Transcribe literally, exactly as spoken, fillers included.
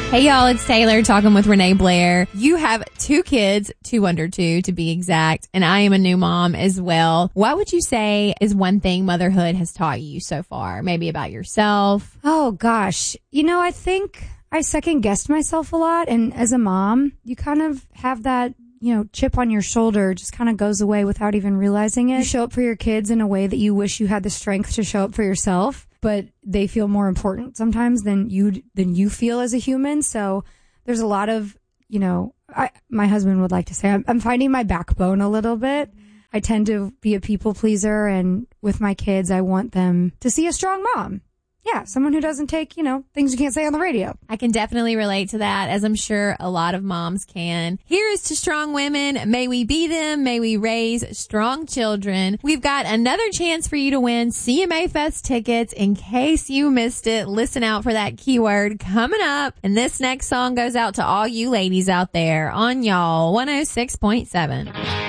Hey y'all, it's Taylor talking with Renee Blair. You have two kids, two under two to be exact, and I am a new mom as well. What would you say is one thing motherhood has taught you so far? Maybe about yourself? Oh gosh. You know, I think I second guessed myself a lot, and as a mom, you kind of have that, you know, chip on your shoulder just kind of goes away without even realizing it. You show up for your kids in a way that you wish you had the strength to show up for yourself, but they feel more important sometimes than you than you feel as a human. So there's a lot of, you know, I, my husband would like to say I'm, I'm finding my backbone a little bit. I tend to be a people pleaser, and with my kids, I want them to see a strong mom. Yeah, someone who doesn't take, you know, things you can't say on the radio. I can definitely relate to that, as I'm sure a lot of moms can. Here is to strong women. May we be them. May we raise strong children. We've got another chance for you to win C M A Fest tickets. In case you missed it, listen out for that keyword coming up. And this next song goes out to all you ladies out there on y'all one oh six point seven.